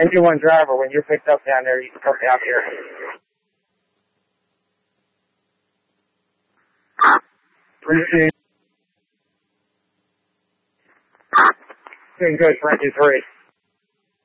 Anyone driver, when you're picked up down there, you can come down here. Doing good, Frankie 3.